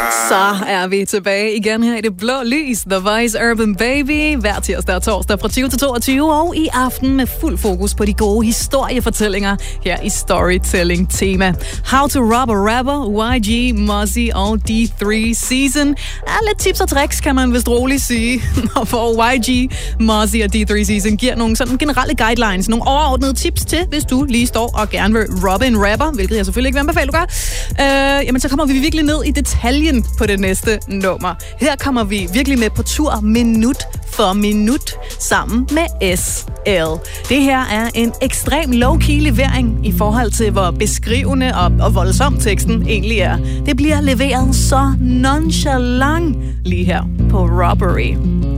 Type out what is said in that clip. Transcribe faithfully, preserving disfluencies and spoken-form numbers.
Så er vi tilbage igen her i det blå lys. The Voice Urban Baby. Hver tirsdag og torsdag fra tyve til toogtyve. Og i aften med fuld fokus på de gode historiefortællinger her i Storytelling-tema. How to Rob a Rapper, Y G, Mozzie og D tre Season. Er lidt tips og tricks, kan man vist roligt sige. Og for Y G, Mozzie og D tre Season giver nogle sådan generelle guidelines. Nogle overordnede tips til, hvis du lige står og gerne vil robbe en rapper. Hvilket jeg selvfølgelig ikke vil anbefale, du gør. Øh, jamen, så kommer vi virkelig ned i detaljen på det næste nummer. Her kommer vi virkelig med på tur minut for minut sammen med S L. Det her er en ekstrem low-key levering i forhold til, hvor beskrivende og, og voldsom teksten egentlig er. Det bliver leveret så nonchalant lige her på Robbery.